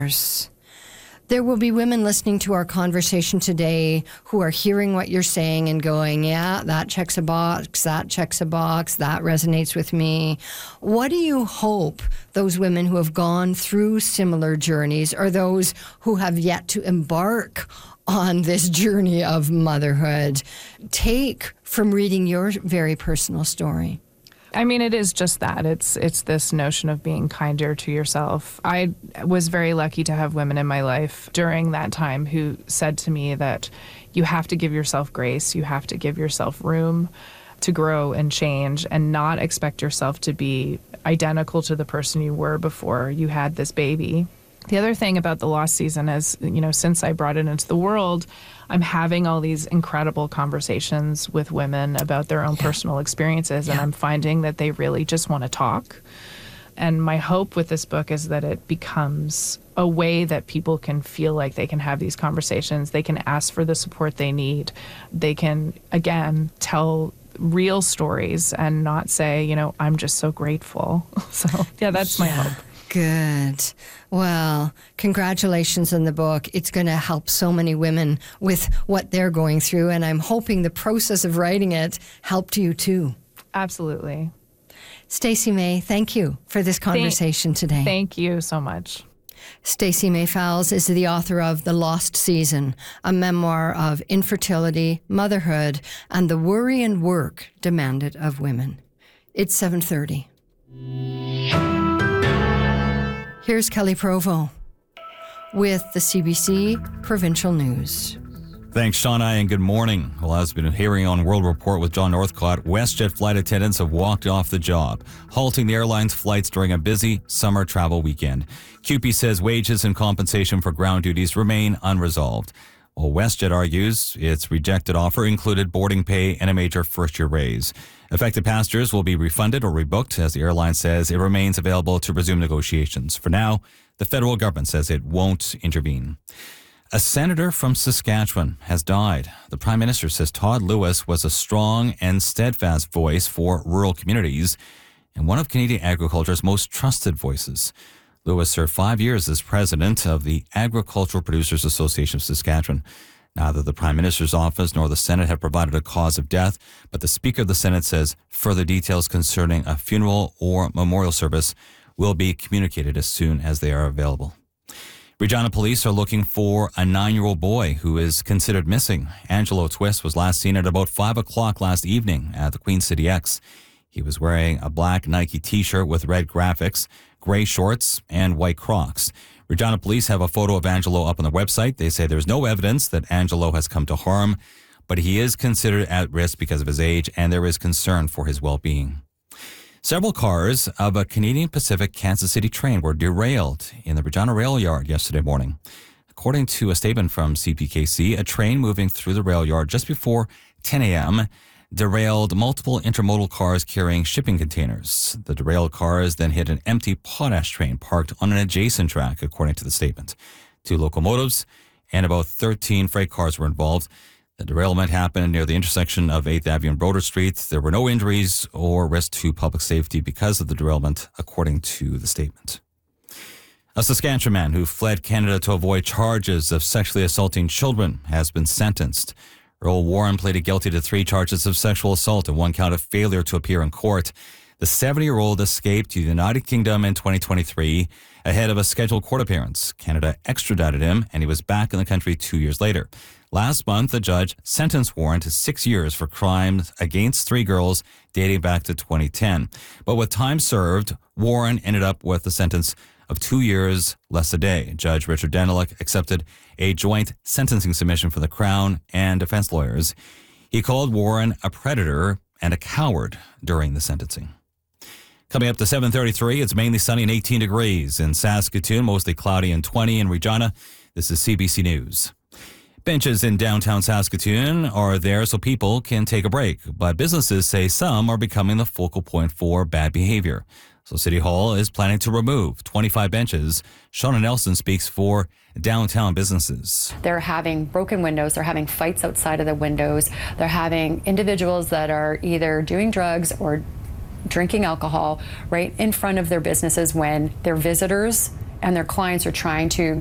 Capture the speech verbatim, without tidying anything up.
There will be women listening to our conversation today who are hearing what you're saying and going, yeah, that checks a box, that checks a box, that resonates with me. What do you hope those women who have gone through similar journeys, or those who have yet to embark on this journey of motherhood, take from reading your very personal story? I mean, it is just that. It's it's this notion of being kinder to yourself. I was very lucky to have women in my life during that time who said to me that you have to give yourself grace, you have to give yourself room to grow and change, and not expect yourself to be identical to the person you were before you had this baby. The other thing about the lost season is, you know, since I brought it into the world, I'm having all these incredible conversations with women about their own yeah. personal experiences, yeah. and I'm finding that they really just want to talk. And my hope with this book is that it becomes a way that people can feel like they can have these conversations. They can ask for the support they need. They can, again, tell real stories and not say, you know, I'm just so grateful. So, yeah, that's yeah. my hope. Good. Well, congratulations on the book. It's going to help so many women with what they're going through, and I'm hoping the process of writing it helped you too. Absolutely. Stacey May, thank you for this conversation thank, today. Thank you so much. Stacey May Fowles is the author of The Lost Season, a memoir of infertility, motherhood, and the worry and work demanded of women. It's seven thirty. Here's Kelly Provo with the C B C Provincial News. Thanks, Shauna, and good morning. Well, as been hearing on World Report with John Northcott, WestJet flight attendants have walked off the job, halting the airline's flights during a busy summer travel weekend. C U P E says wages and compensation for ground duties remain unresolved. While WestJet argues its rejected offer included boarding pay and a major first-year raise. Affected passengers will be refunded or rebooked, as the airline says it remains available to resume negotiations. For now, the federal government says it won't intervene. A senator from Saskatchewan has died. The Prime Minister says Todd Lewis was a strong and steadfast voice for rural communities and one of Canadian agriculture's most trusted voices. Lewis served five years as president of the Agricultural Producers Association of Saskatchewan. Neither the Prime Minister's office nor the Senate have provided a cause of death, but the Speaker of the Senate says further details concerning a funeral or memorial service will be communicated as soon as they are available. Regina police are looking for a nine-year-old boy who is considered missing. Angelo Twist was last seen at about five o'clock last evening at the Queen City X. He was wearing a black Nike t-shirt with red graphics, gray shorts, and white Crocs. Regina police have a photo of Angelo up on the website. They say there's no evidence that Angelo has come to harm, but he is considered at risk because of his age, and there is concern for his well-being. Several cars of a Canadian Pacific Kansas City train were derailed in the Regina rail yard yesterday morning. According to a statement from C P K C, a train moving through the rail yard just before ten a.m. derailed multiple intermodal cars carrying shipping containers. The derailed cars then hit an empty potash train parked on an adjacent track, according to the statement. Two locomotives and about thirteen freight cars were involved. The derailment happened near the intersection of eighth Avenue and Broder Street. There were no injuries or risk to public safety because of the derailment, according to the statement. A Saskatchewan man who fled Canada to avoid charges of sexually assaulting children has been sentenced. Earl Warren pleaded guilty to three charges of sexual assault and one count of failure to appear in court. The seventy-year-old escaped to the United Kingdom in twenty twenty-three ahead of a scheduled court appearance. Canada extradited him, and he was back in the country two years later. Last month, the judge sentenced Warren to six years for crimes against three girls dating back to twenty ten. But with time served, Warren ended up with a sentence of two years less a day. Judge Richard Denelick accepted a joint sentencing submission for the Crown and defense lawyers. He called Warren a predator and a coward during the sentencing. Coming up to seven thirty-three, it's mainly sunny and eighteen degrees. In Saskatoon, mostly cloudy and twenty in Regina. This is C B C News. Benches in downtown Saskatoon are there so people can take a break, but businesses say some are becoming the focal point for bad behavior. So City Hall is planning to remove twenty-five benches. Shauna Nelson speaks for downtown businesses. They're having broken windows, they're having fights outside of the windows, they're having individuals that are either doing drugs or drinking alcohol right in front of their businesses when their visitors and their clients are trying to